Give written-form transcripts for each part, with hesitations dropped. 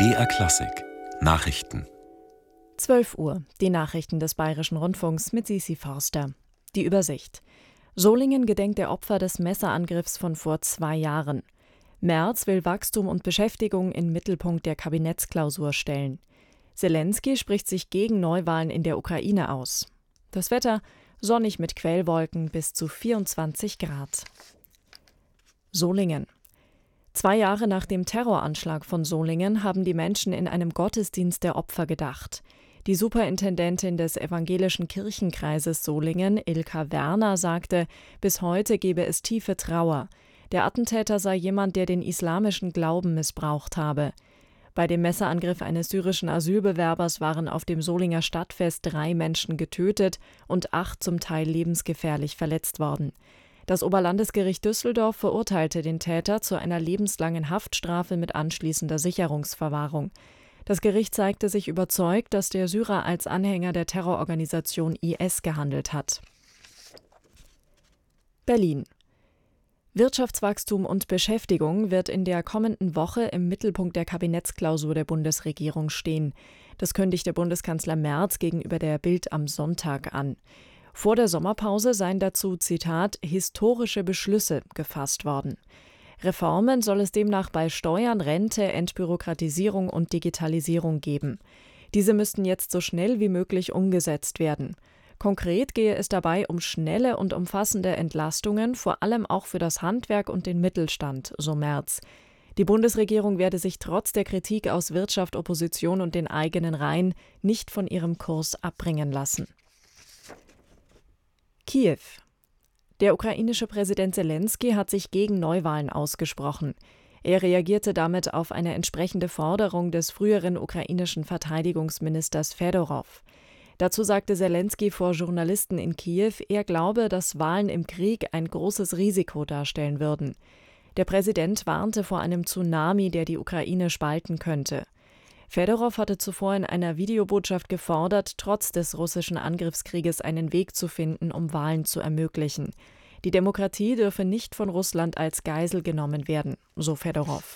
BR Klassik Nachrichten 12 Uhr, die Nachrichten des Bayerischen Rundfunks mit Sisi Forster. Die Übersicht. Solingen gedenkt der Opfer des Messerangriffs von vor 2 Jahren. Merz will Wachstum und Beschäftigung in Mittelpunkt der Kabinettsklausur stellen. Selenskyj spricht sich gegen Neuwahlen in der Ukraine aus. Das Wetter: sonnig mit Quellwolken bis zu 24 Grad. Solingen. 2 Jahre nach dem Terroranschlag von Solingen haben die Menschen in einem Gottesdienst der Opfer gedacht. Die Superintendentin des Evangelischen Kirchenkreises Solingen, Ilka Werner, sagte, bis heute gebe es tiefe Trauer. Der Attentäter sei jemand, der den islamischen Glauben missbraucht habe. Bei dem Messerangriff eines syrischen Asylbewerbers waren auf dem Solinger Stadtfest 3 Menschen getötet und 8 zum Teil lebensgefährlich verletzt worden. Das Oberlandesgericht Düsseldorf verurteilte den Täter zu einer lebenslangen Haftstrafe mit anschließender Sicherungsverwahrung. Das Gericht zeigte sich überzeugt, dass der Syrer als Anhänger der Terrororganisation IS gehandelt hat. Berlin. Wirtschaftswachstum und Beschäftigung wird in der kommenden Woche im Mittelpunkt der Kabinettsklausur der Bundesregierung stehen. Das kündigte Bundeskanzler Merz gegenüber der Bild am Sonntag an. Vor der Sommerpause seien dazu, Zitat, historische Beschlüsse gefasst worden. Reformen soll es demnach bei Steuern, Rente, Entbürokratisierung und Digitalisierung geben. Diese müssten jetzt so schnell wie möglich umgesetzt werden. Konkret gehe es dabei um schnelle und umfassende Entlastungen, vor allem auch für das Handwerk und den Mittelstand, so Merz. Die Bundesregierung werde sich trotz der Kritik aus Wirtschaft, Opposition und den eigenen Reihen nicht von ihrem Kurs abbringen lassen. Kiew. Der ukrainische Präsident Selenskyj hat sich gegen Neuwahlen ausgesprochen. Er reagierte damit auf eine entsprechende Forderung des früheren ukrainischen Verteidigungsministers Fedorow. Dazu sagte Selenskyj vor Journalisten in Kiew, er glaube, dass Wahlen im Krieg ein großes Risiko darstellen würden. Der Präsident warnte vor einem Tsunami, der die Ukraine spalten könnte. Fedorow hatte zuvor in einer Videobotschaft gefordert, trotz des russischen Angriffskrieges einen Weg zu finden, um Wahlen zu ermöglichen. Die Demokratie dürfe nicht von Russland als Geisel genommen werden, so Fedorow.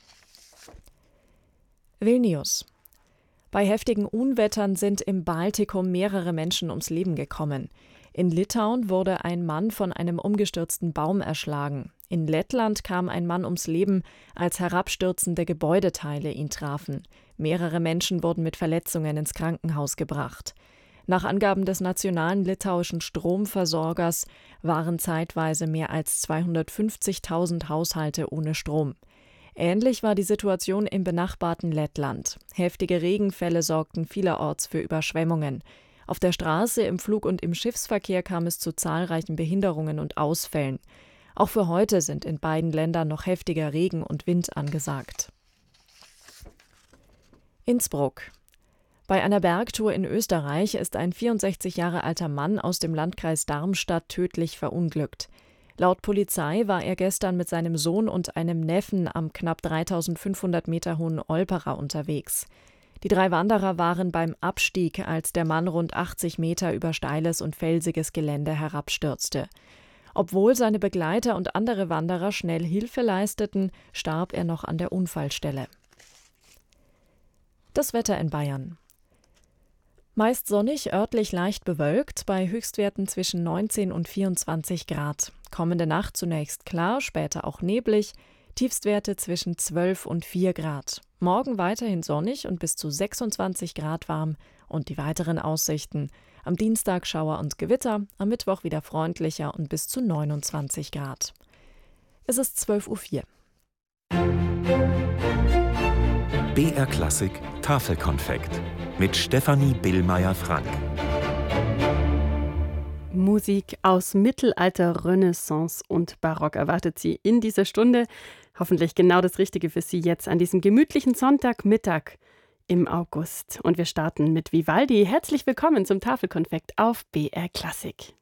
Vilnius. Bei heftigen Unwettern sind im Baltikum mehrere Menschen ums Leben gekommen. In Litauen wurde ein Mann von einem umgestürzten Baum erschlagen. In Lettland kam ein Mann ums Leben, als herabstürzende Gebäudeteile ihn trafen. Mehrere Menschen wurden mit Verletzungen ins Krankenhaus gebracht. Nach Angaben des nationalen litauischen Stromversorgers waren zeitweise mehr als 250.000 Haushalte ohne Strom. Ähnlich war die Situation im benachbarten Lettland. Heftige Regenfälle sorgten vielerorts für Überschwemmungen. Auf der Straße, im Flug- und im Schiffsverkehr kam es zu zahlreichen Behinderungen und Ausfällen. Auch für heute sind in beiden Ländern noch heftiger Regen und Wind angesagt. Innsbruck. Bei einer Bergtour in Österreich ist ein 64 Jahre alter Mann aus dem Landkreis Darmstadt tödlich verunglückt. Laut Polizei war er gestern mit seinem Sohn und einem Neffen am knapp 3.500 Meter hohen Olperer unterwegs. Die 3 Wanderer waren beim Abstieg, als der Mann rund 80 Meter über steiles und felsiges Gelände herabstürzte. Obwohl seine Begleiter und andere Wanderer schnell Hilfe leisteten, starb er noch an der Unfallstelle. Das Wetter in Bayern. Meist sonnig, örtlich leicht bewölkt, bei Höchstwerten zwischen 19 und 24 Grad. Kommende Nacht zunächst klar, später auch neblig, Tiefstwerte zwischen 12 und 4 Grad. Morgen weiterhin sonnig und bis zu 26 Grad warm und die weiteren Aussichten: am Dienstag Schauer und Gewitter, am Mittwoch wieder freundlicher und bis zu 29 Grad. Es ist 12:04 Uhr. BR Klassik Tafelkonfekt mit Stefanie Billmeier-Frank. Musik aus Mittelalter, Renaissance und Barock erwartet Sie in dieser Stunde. Hoffentlich genau das Richtige für Sie jetzt an diesem gemütlichen Sonntagmittag im August. Und wir starten mit Vivaldi. Herzlich willkommen zum Tafelkonfekt auf BR Klassik.